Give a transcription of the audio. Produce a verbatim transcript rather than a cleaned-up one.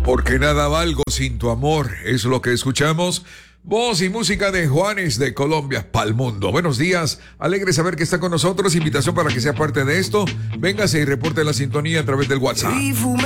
Porque nada valgo sin tu amor, es lo que escuchamos. Voz y música de Juanes de Colombia pa'l mundo. Buenos días, alegre saber que está con nosotros. Invitación para que sea parte de esto. Véngase y reporte la sintonía a través del WhatsApp.